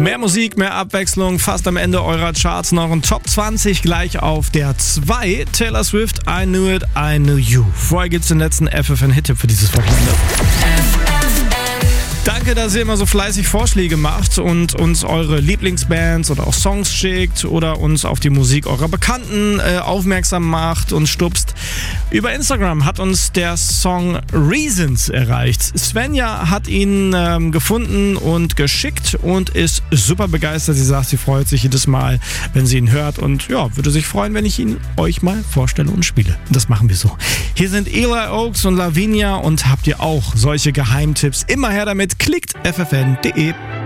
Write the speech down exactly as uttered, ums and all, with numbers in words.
Mehr Musik, mehr Abwechslung, fast am Ende eurer Charts noch ein Top zwanzig gleich auf der zwei. Taylor Swift, I Knew It, I Knew You. Vorher gibt's den letzten F F N-Hit-Tipp für dieses Wochenende. Danke, dass ihr immer so fleißig Vorschläge macht und uns eure Lieblingsbands oder auch Songs schickt oder uns auf die Musik eurer Bekannten äh, aufmerksam macht und stupst. Über Instagram hat uns der Song Reasons erreicht. Svenja hat ihn ähm, gefunden und geschickt und ist super begeistert. Sie sagt, sie freut sich jedes Mal, wenn sie ihn hört und ja, würde sich freuen, wenn ich ihn euch mal vorstelle und spiele. Das machen wir so. Hier sind Eli Oaks und Lavinia und habt ihr auch solche Geheimtipps? Immer her damit. Klickt F F N Punkt de.